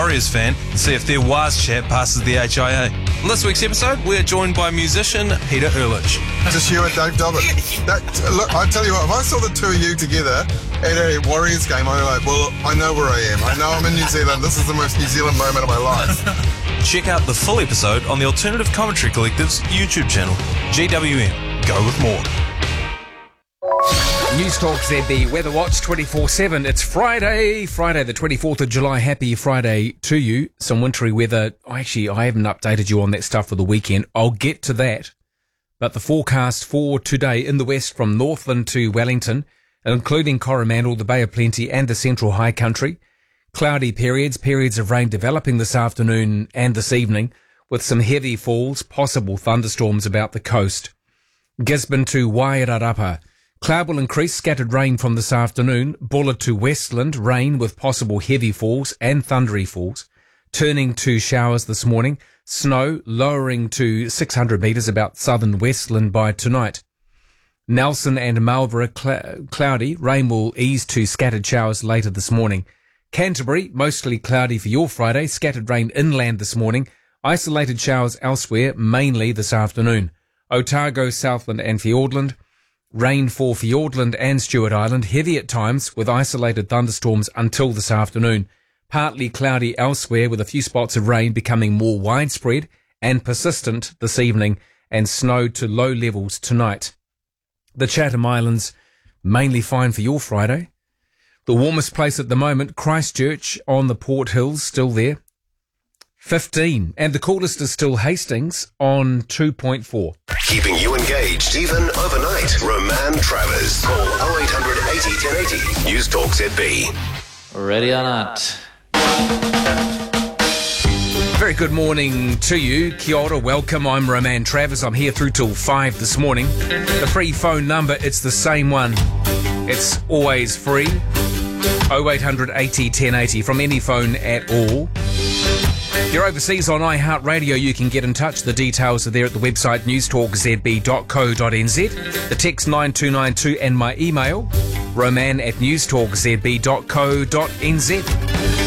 Warriors fan and see if their Waz chat passes the HIA. On this week's episode, we're joined by musician Peter Ehrlich. Just you and Dave Dobbin. Look, I tell you what, if I saw the two of you together at a Warriors game, I'd be like, well, I know where I am. I know I'm in New Zealand. This is the most New Zealand moment of my life. Check out the full episode on the Alternative Commentary Collective's YouTube channel, GWM. Go with more. News Talk ZB Weather Watch 24/7. It's Friday the 24th of July. Happy Friday to you. Some wintry weather. Actually, I haven't updated you on that stuff for the weekend. I'll get to that. But the forecast for today in the west from Northland to Wellington, including Coromandel, the Bay of Plenty and the Central High Country. Cloudy periods of rain developing this afternoon and this evening with some heavy falls, possible thunderstorms about the coast. Gisborne to Wairarapa. Cloud will increase, scattered rain from this afternoon. Buller to Westland, rain with possible heavy falls and thundery falls. Turning to showers this morning. Snow lowering to 600 metres about southern Westland by tonight. Nelson and Marlborough cloudy. Rain will ease to scattered showers later this morning. Canterbury, mostly cloudy for your Friday. Scattered rain inland this morning. Isolated showers elsewhere, mainly this afternoon. Otago, Southland and Fiordland. Rain for Fiordland and Stewart Island, heavy at times with isolated thunderstorms until this afternoon. Partly cloudy elsewhere with a few spots of rain becoming more widespread and persistent this evening, and snow to low levels tonight. The Chatham Islands, mainly fine for your Friday. The warmest place at the moment, Christchurch on the Port Hills, still there. 15. And the coolest is still Hastings on 2.4. Keeping you engaged even overnight. Roman Travers. Call 0800 80 1080. News Talk ZB. Ready or not. Very good morning to you. Kia ora, welcome. I'm Roman Travers. I'm here through till 5 this morning. The free phone number, it's the same one. It's always free. 0800 80 1080 from any phone at all. If you're overseas on iHeartRadio, you can get in touch. The details are there at the website newstalkzb.co.nz. The text 9292 and my email, roman@newstalkzb.co.nz.